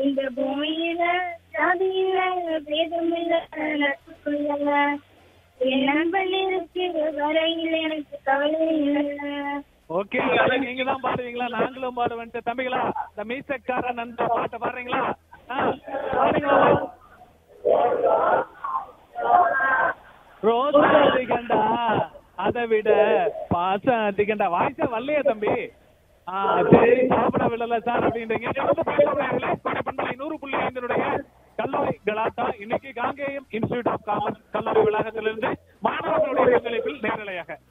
இந்த பூமியில ஜாதியில பேதமில்ல நட்புக்குள்ள என் நண்பன் இருக்கு வரையில் எனக்கு கவலை இல்லை. ஓகே, நீங்க தான் பாடுவீங்களா? நாங்களும் பாடுவேன் தம்பிகளா. இந்த மீசக்கார நண்பா பாட்டை பாடுறீங்களா? பாடுங்களா? ரோசா அதிகண்டா அதை விட பாசம் அதிகண்டா. வாய்ஸா வரலையே தம்பி. சரி, சாப்பிட விடல சார் அப்படின்றீங்க. 100.5 கல்லூரி கலாட்டா இன்னைக்கு காங்கேயம் இன்ஸ்டிடியூட் ஆஃப் காமர்ஸ் கல்லூரி வளாகத்திலிருந்து மாணவர்களுடைய பங்களிப்பில் நேரலையாக